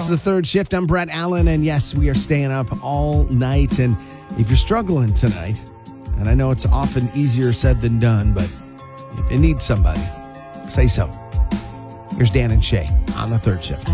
It's the third shift. I'm Brett Allen, and yes, we are staying up all night. And if you're struggling tonight, and I know it's often easier said than done, but if you need somebody, say so. Here's Dan and Shay on the third shift.